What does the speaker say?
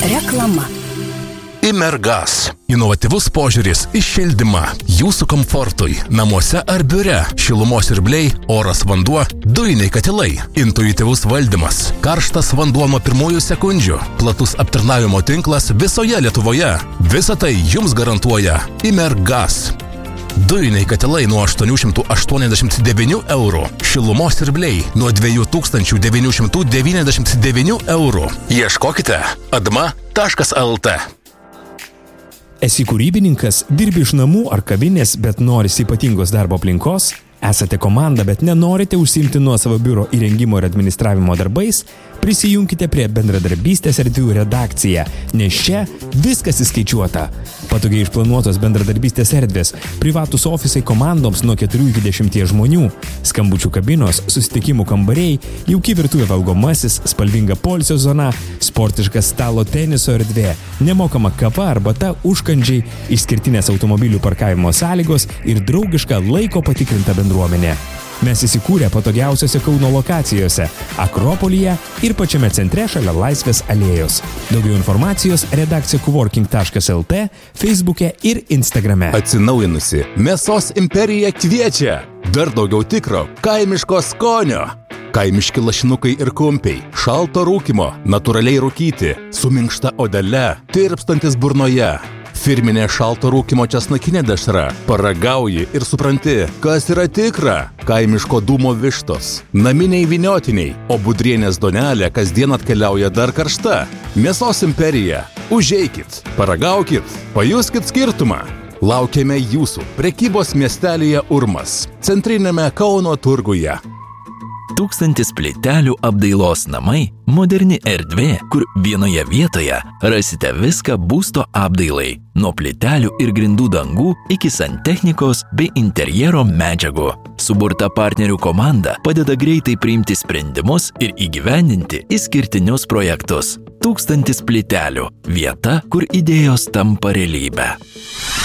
Reklama. Imergas. Inovatyvus požiūris į šildymą. Jūsų komfortui. Namuose ar biure. Šilumos siurbliai, oras vanduo, dujiniai katilai. Intuityvus valdymas. Karštas vanduo nuo pirmųjų sekundžių. Platus aptarnavimo tinklas visoje Lietuvoje. Visą tai jums garantuoja Imergas. Dujiniai katilai nuo 889 eurų. Šilumos siurbliai nuo 2999 eurų. Ieškokite adma.lt. Esi kūrybininkas, dirbi iš namų ar kavinės, bet norisi ypatingos darbo aplinkos? Esate komanda, bet nenorite užsiimti nuosavo biuro įrengimo ir administravimo darbais? Prisijunkite prie bendradarbystės erdvių redakciją, nes čia viskas įskaičiuota. Patogiai išplanuotos bendradarbystės erdvės, privatus ofisai komandoms nuo 4 iki 10 žmonių, skambučių kabinos, susitikimų kambariai, jauki virtuvė valgomasis, spalvinga poilsio zona, sportiškas stalo teniso erdvė, nemokama kava, arbata, užkandžiai, išskirtinės automobilių parkavimo sąlygos ir draugiška laiko patikrinta bendruomenė. Mes įsikūrę patogiausiose Kauno lokacijose – Akropolyje ir pačiame centre šalia Laisvės alėjos. Daugiau informacijos redakcija coworking.lt, Facebook'e ir Instagram'e. Atsinaujinusi Mėsos imperija kviečia. Dar daugiau tikro kaimiško skonio. Kaimiški lašinukai ir kumpiai, šalto rūkymo, natūraliai rūkyti, su minkšta odele, tirpstantis burnoje. Firminė šalto rūkymo česnakinė dešra. Paragauji ir supranti, kas yra tikra. Kaimiško dūmo vištos, naminiai vyniotiniai, o budrienės donelė kasdien atkeliauja dar karšta. Mėsos imperija. Užeikit, paragaukit, pajuskit skirtumą. Laukiame jūsų prekybos miestelyje Urmas, centrinėme Kauno turguje. 1000 plytelių apdailos namai – moderni erdvė, kur vienoje vietoje rasite viską būsto apdailai. Nuo plytelių ir grindų dangų iki santechnikos bei interjero medžiagų. Suburta partnerių komanda padeda greitai priimti sprendimus ir įgyvendinti išskirtinius projektus. 1000 plytelių – vieta, kur idėjos tampa realybe.